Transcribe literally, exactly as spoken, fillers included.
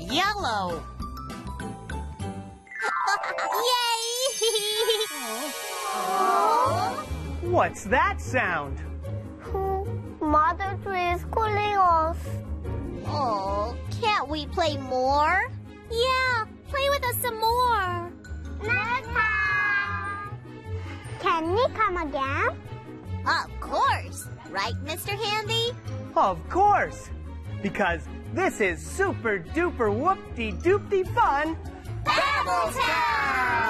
yellow. Yay! What's that sound? Mother Tree is calling us. Oh, can't we play more? Yeah, play with us some more. Next time. Can we come again? Of course. Right, Mister Handy? Of course. Because this is super duper whoop-de-doop-de fun. Babble Town!